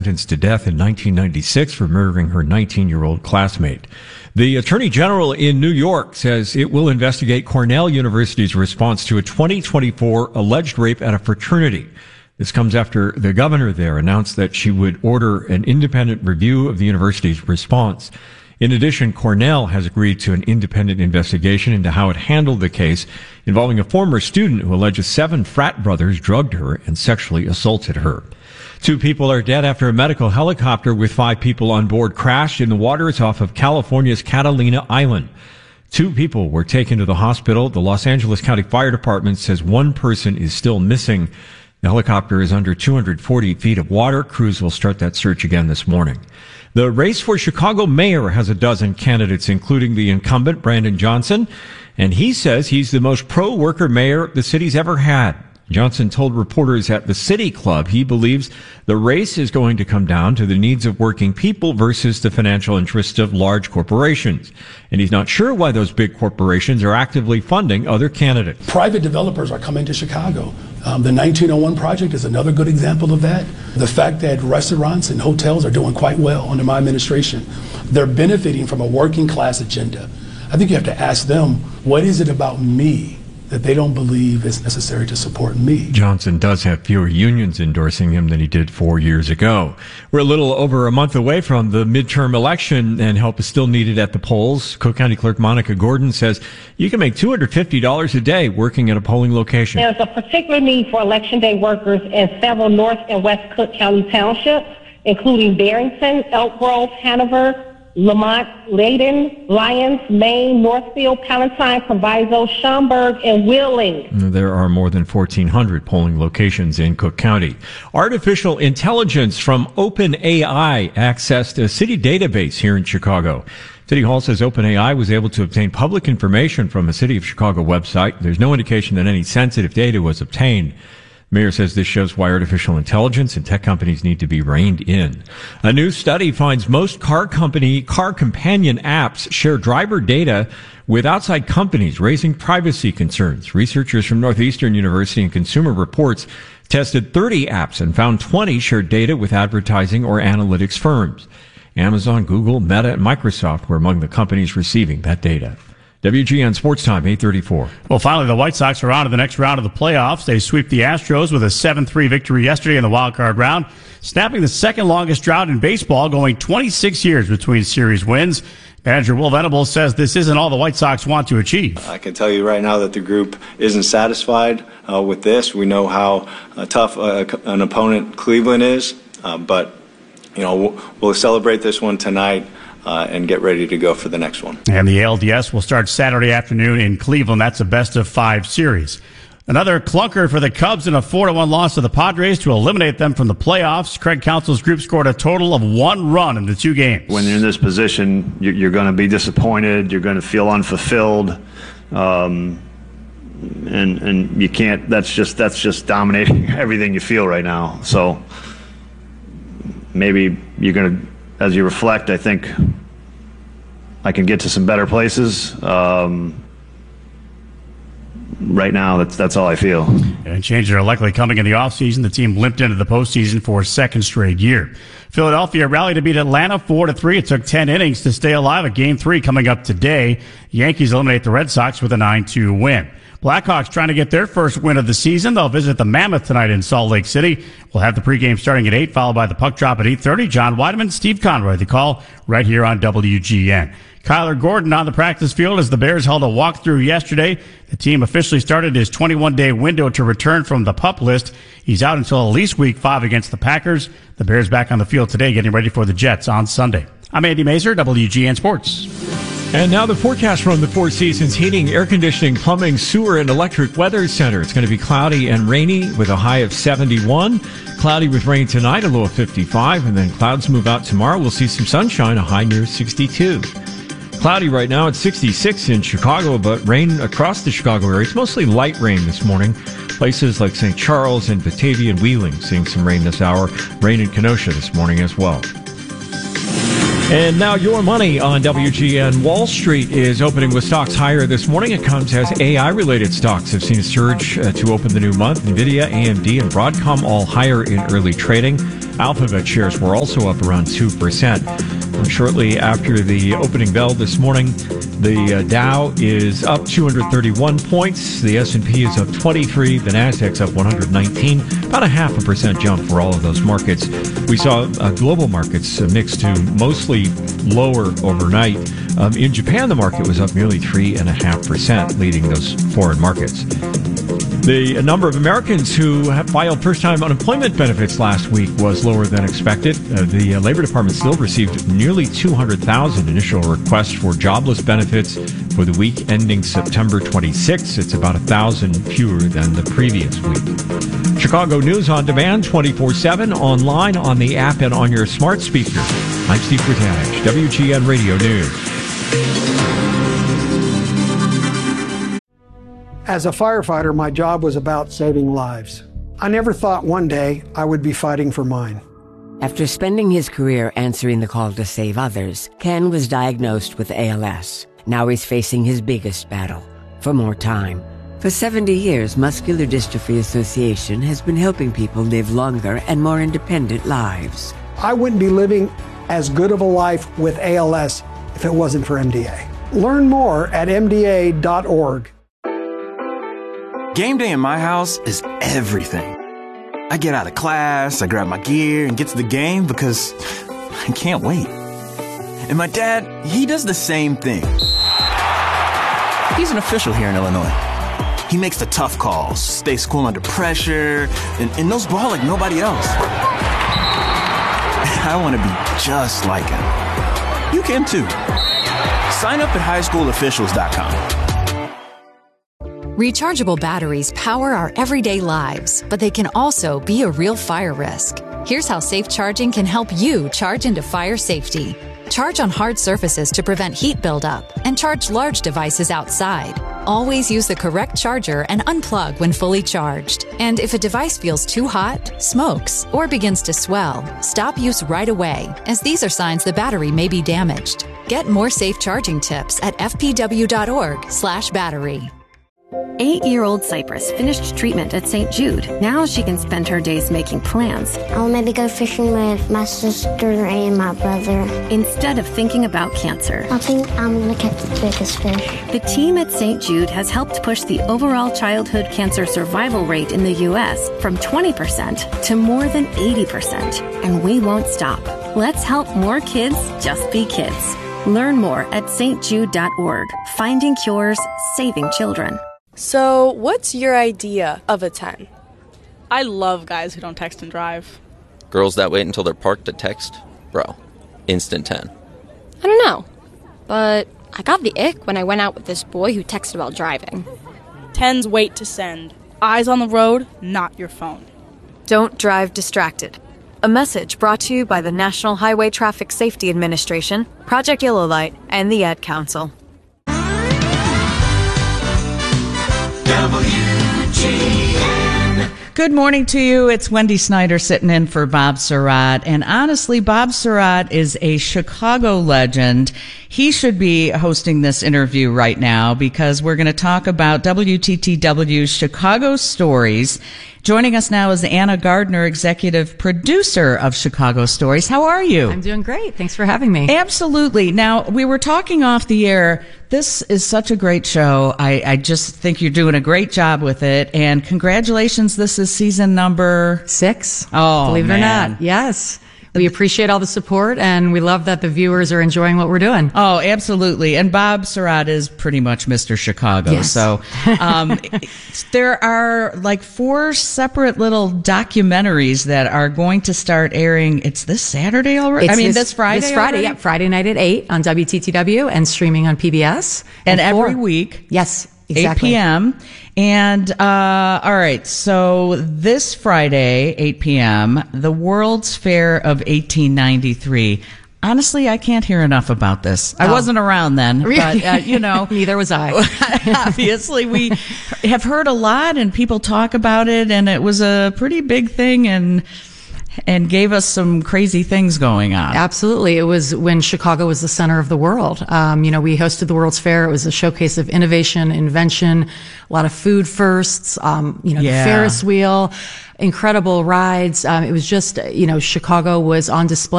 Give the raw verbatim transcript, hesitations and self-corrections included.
sentenced to death in nineteen ninety-six for murdering her nineteen-year-old classmate. The Attorney General in New York says it will investigate Cornell University's response to a twenty twenty-four alleged rape at a fraternity. This comes after the governor there announced that she would order an independent review of the university's response. In addition, Cornell has agreed to an independent investigation into how it handled the case involving a former student who alleges seven frat brothers drugged her and sexually assaulted her. Two people are dead after a medical helicopter with five people on board crashed in the waters off of California's Catalina Island. Two people were taken to the hospital. The Los Angeles County Fire Department says one person is still missing. The helicopter is under two hundred forty feet of water. Crews will start that search again this morning. The race for Chicago mayor has a dozen candidates, including the incumbent, Brandon Johnson, and he says he's the most pro-worker mayor the city's ever had. Johnson told reporters at the City Club he believes the race is going to come down to the needs of working people versus the financial interests of large corporations. And he's not sure why those big corporations are actively funding other candidates. Private developers are coming to Chicago. Um, the nineteen oh one project is another good example of that. The fact that restaurants and hotels are doing quite well under my administration. They're benefiting from a working class agenda. I think you have to ask them, what is it about me that they don't believe is necessary to support me? Johnson does have fewer unions endorsing him than he did four years ago. We're a little over a month away from the midterm election, and help is still needed at the polls. Cook County Clerk Monica Gordon says you can make two hundred fifty dollars a day working at a polling location. There's a particular need for election day workers in several North and West Cook County townships, including Barrington, Elk Grove, Hanover, Lamont, Layden, Lyons, Maine, Northfield, Palatine, Proviso, Schaumburg, and Wheeling. There are more than fourteen hundred polling locations in Cook County. Artificial intelligence from OpenAI accessed a city database here in Chicago. City Hall says OpenAI was able to obtain public information from a City of Chicago website. There's no indication that any sensitive data was obtained. Mayor says this shows why artificial intelligence and tech companies need to be reined in. A new study finds most car company, car companion apps share driver data with outside companies, raising privacy concerns. Researchers from Northeastern University and Consumer Reports tested thirty apps and found twenty shared data with advertising or analytics firms. Amazon, Google, Meta, and Microsoft were among the companies receiving that data. W G N Sports Time, eight thirty-four. Well, finally, the White Sox are on to the next round of the playoffs. They sweep the Astros with a seven three victory yesterday in the wild card round, snapping the second longest drought in baseball, going twenty-six years between series wins. Manager Will Venables says this isn't all the White Sox want to achieve. I can tell you right now that the group isn't satisfied uh, with this. We know how uh, tough uh, an opponent Cleveland is, uh, but you know we'll, we'll celebrate this one tonight. Uh, and get ready to go for the next one. And the A L D S will start Saturday afternoon in Cleveland. That's a best of five series. Another clunker for the Cubs in a four to one loss to the Padres to eliminate them from the playoffs. Craig Counsell's group scored a total of one run in the two games. When you're in this position, you're going to be disappointed. You're going to feel unfulfilled. Um, and and you can't, that's just, that's just dominating everything you feel right now. So maybe you're going to, as you reflect, I think I can get to some better places. Um, right now, that's that's all I feel. And changes are likely coming in the offseason. The team limped into the postseason for a second straight year. Philadelphia rallied to beat Atlanta four to three. It took ten innings to stay alive at Game three coming up today. Yankees eliminate the Red Sox with a nine two win. Blackhawks trying to get their first win of the season. They'll visit the Mammoth tonight in Salt Lake City. We'll have the pregame starting at eight, followed by the puck drop at eight thirty. John Weideman, Steve Conroy, the call right here on W G N. Kyler Gordon on the practice field as the Bears held a walkthrough yesterday. The team officially started his twenty-one day window to return from the PUP list. He's out until at least week five against the Packers. The Bears back on the field today getting ready for the Jets on Sunday. I'm Andy Mazer, W G N Sports. And now the forecast from the Four Seasons Heating, Air Conditioning, Plumbing, Sewer, and Electric Weather Center. It's going to be cloudy and rainy with a high of seventy-one. Cloudy with rain tonight, a low of fifty-five. And then clouds move out tomorrow. We'll see some sunshine, a high near sixty-two. Cloudy right now at sixty-six in Chicago, but rain across the Chicago area. It's mostly light rain this morning. Places like Saint Charles and Batavia and Wheeling seeing some rain this hour. Rain in Kenosha this morning as well. And now your money on W G N. Wall Street is opening with stocks higher this morning. It comes as A I-related stocks have seen a surge uh, to open the new month. NVIDIA, A M D, and Broadcom all higher in early trading. Alphabet shares were also up around two percent. And shortly after the opening bell this morning, the uh, Dow is up two hundred thirty-one points. The S and P is up twenty-three. The Nasdaq's up one hundred nineteen. About a half a percent jump for all of those markets. We saw uh, global markets uh, mixed to mostly lower overnight. Um, in Japan, the market was up nearly three and a half percent, leading those foreign markets. The number of Americans who have filed first-time unemployment benefits last week was lower than expected. Uh, the uh, Labor Department still received nearly two hundred thousand initial requests for jobless benefits for the week ending September twenty-sixth. It's about one thousand fewer than the previous week. Chicago News on demand, twenty-four seven, online, on the app, and on your smart speaker. I'm Steve Kurtanich, W G N Radio News. As a firefighter, my job was about saving lives. I never thought one day I would be fighting for mine. After spending his career answering the call to save others, Ken was diagnosed with A L S. Now he's facing his biggest battle, for more time. For seventy years, Muscular Dystrophy Association has been helping people live longer and more independent lives. I wouldn't be living as good of a life with A L S if it wasn't for M D A. Learn more at M D A dot org. Game day in my house is everything. I get out of class, I grab my gear, and get to the game because I can't wait. And my dad, he does the same thing. He's an official here in Illinois. He makes the tough calls, stays cool under pressure, and, and knows ball like nobody else. I want to be just like him. You can too. Sign up at high school officials dot com. Rechargeable batteries power our everyday lives, but they can also be a real fire risk. Here's how safe charging can help you charge into fire safety. Charge on hard surfaces to prevent heat buildup, and charge large devices outside. Always use the correct charger and unplug when fully charged. And if a device feels too hot, smokes, or begins to swell, stop use right away, as these are signs the battery may be damaged. Get more safe charging tips at f p w dot org slash battery. Eight-year-old Cypress finished treatment at Saint Jude. Now she can spend her days making plans. I'll maybe go fishing with my sister and my brother. Instead of thinking about cancer. I think I'm going to catch the biggest fish. The team at Saint Jude has helped push the overall childhood cancer survival rate in the U S from twenty percent to more than eighty percent. And we won't stop. Let's help more kids just be kids. Learn more at s t jude dot org. Finding cures, saving children. So, what's your idea of a ten? I love guys who don't text and drive. Girls that wait until they're parked to text? Bro, instant ten. I don't know, but I got the ick when I went out with this boy who texted while driving. Tens wait to send. Eyes on the road, not your phone. Don't drive distracted. A message brought to you by the National Highway Traffic Safety Administration, Project Yellow Light, and the Ad Council. W G N. Good morning to you. It's Wendy Snyder sitting in for Bob Surratt. And honestly, Bob Surratt is a Chicago legend. He should be hosting this interview right now because we're going to talk about W T T W's Chicago Stories. Joining us now is Anna Gardner, executive producer of Chicago Stories. How are you? I'm doing great. Thanks for having me. Absolutely. Now, we were talking off the air. This is such a great show. I, I just think you're doing a great job with it. And congratulations. This is season number six. Oh, believe man. it or not. Yes. We appreciate all the support, and we love that the viewers are enjoying what we're doing. Oh, absolutely. And Bob Surratt is pretty much Mister Chicago. Yes. So um, there are like four separate little documentaries that are going to start airing. It's this Saturday already? It's I mean, this, this Friday This Friday, already? yeah. Friday night at eight on W T T W and streaming on P B S. And, and every four. week. Yes, exactly. eight p.m. And, uh, all right. So this Friday, eight p.m., the World's Fair of eighteen ninety-three. Honestly, I can't hear enough about this. I oh. wasn't around then, but, uh, you know. Neither was I. Obviously, we have heard a lot and people talk about it, and it was a pretty big thing, and and gave us some crazy things going on. Absolutely. It was when Chicago was the center of the world. Um, you know, we hosted the World's Fair. It was a showcase of innovation, invention, a lot of food firsts, um, you know, Yeah. the Ferris wheel. incredible rides. Um, it was just, you know, Chicago was on display.